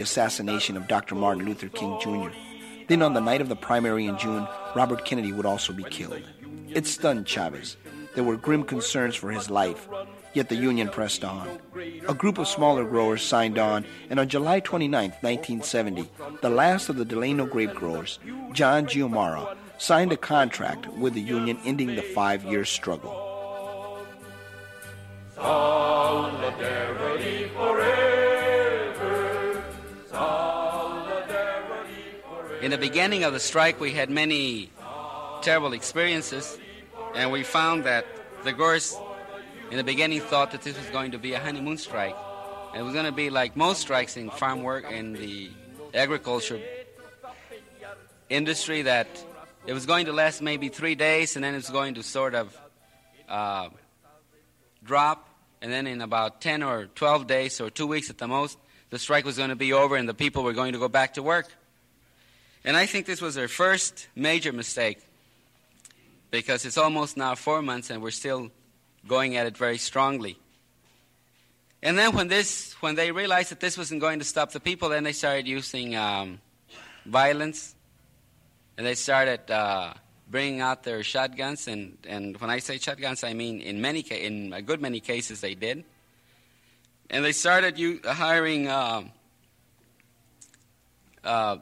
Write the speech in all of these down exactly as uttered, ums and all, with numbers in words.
assassination of Doctor Martin Luther King Junior Then on the night of the primary in June, Robert Kennedy would also be killed. It stunned Chavez. There were grim concerns for his life, yet the union pressed on. A group of smaller growers signed on, and on July twenty-ninth, nineteen seventy, the last of the Delano grape growers, John Giomara, signed a contract with the union ending the five-year struggle. Solidarity forever. Solidarity forever. In the beginning of the strike, we had many terrible experiences, and we found that the growers in the beginning thought that this was going to be a honeymoon strike. And it was going to be like most strikes in farm work, in the agriculture industry, that it was going to last maybe three days, and then it was going to sort of uh, drop, and then in about ten or twelve days, or two weeks at the most, the strike was going to be over and the people were going to go back to work. And I think this was their first major mistake, because it's almost now four months and we're still going at it very strongly. And then when this, when they realized that this wasn't going to stop the people, then they started using um, violence, and they started uh, bringing out their shotguns. And, and when I say shotguns, I mean in many ca- in a good many cases they did. And they started u- hiring uh, uh,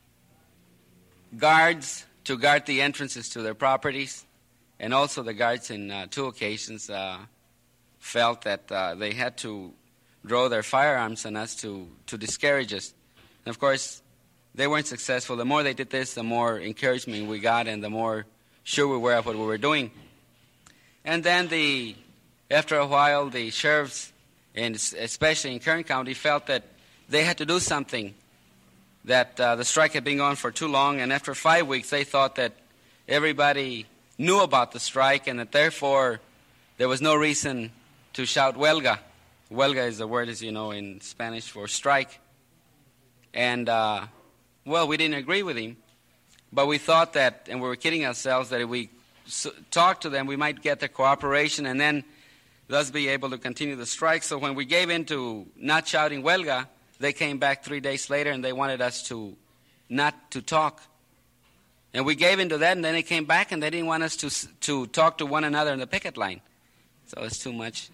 guards to guard the entrances to their properties, and also the guards in uh, two occasions uh, felt that uh, they had to draw their firearms on us to, to discourage us. And of course, they weren't successful. The more they did this, the more encouragement we got, and the more sure we were of what we were doing. And then the, after a while, the sheriffs, and especially in Kern County, felt that they had to do something, that uh, the strike had been going for too long, and after five weeks they thought that everybody knew about the strike and that therefore there was no reason to shout huelga. Huelga is the word, as you know, in Spanish for strike. And, uh, well, we didn't agree with him, but we thought that, and we were kidding ourselves, that if we s- talked to them, we might get their cooperation and then thus be able to continue the strike. So when we gave in to not shouting huelga, they came back three days later and they wanted us to not to talk. And we gave in to that, and then they came back and they didn't want us to to talk to one another in the picket line. So it's too much.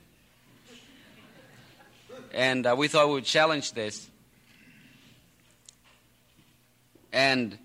And uh, we thought we would challenge this. And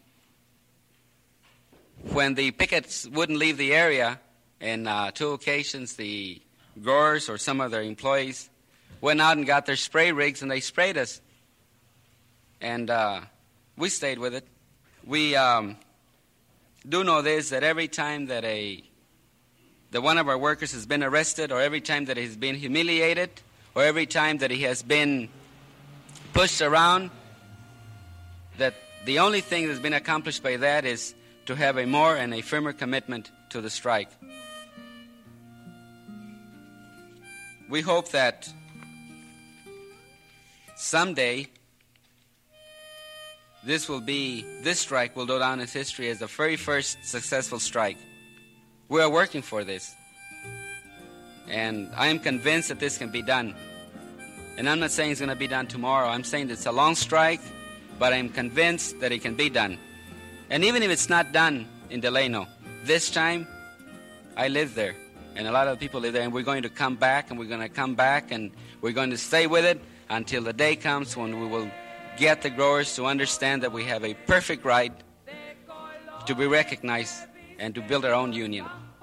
when the pickets wouldn't leave the area, in uh, two occasions the growers or some of their employees went out and got their spray rigs and they sprayed us. And uh, we stayed with it. We um, do know this, that every time that a that one of our workers has been arrested, or every time that he's been humiliated, or every time that he has been pushed around, that the only thing that's been accomplished by that is to have a more and a firmer commitment to the strike. We hope that someday this will be, this strike will go down in history as the very first successful strike. We are working for this. And I am convinced that this can be done. And I'm not saying it's going to be done tomorrow. I'm saying it's a long strike, but I'm convinced that it can be done. And even if it's not done in Delano, this time, I live there. And a lot of people live there, and we're going to come back, and we're going to come back, and we're going to stay with it until the day comes when we will get the growers to understand that we have a perfect right to be recognized and to build our own union.